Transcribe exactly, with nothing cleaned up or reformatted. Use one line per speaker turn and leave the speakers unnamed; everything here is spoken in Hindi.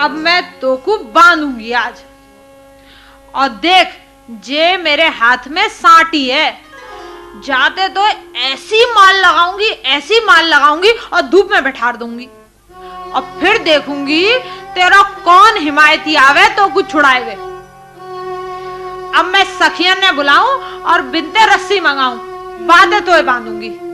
अब मैं तो को बांधूंगी आज। और देख, जे मेरे हाथ में साटी है, जाते तो ऐसी माल लगाऊंगी, ऐसी माल लगाऊंगी और धूप में बैठा दूंगी। और फिर देखूंगी तेरा कौन हिमायती आवे तो कुछ छुड़ाएवे। अब मैं सखियन ने बुलाऊं और बिनते रस्सी मंगाऊं, बांधे तो बांधूंगी।